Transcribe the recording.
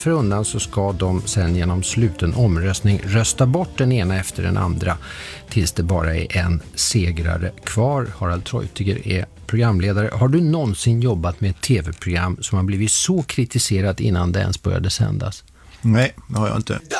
För undan så ska de sen genom sluten omröstning rösta bort den ena efter den andra tills det bara är en segrare kvar. Harald Treutiger är programledare. Har du någonsin jobbat med ett tv-program som har blivit så kritiserat innan det ens började sändas? Nej, det har jag inte.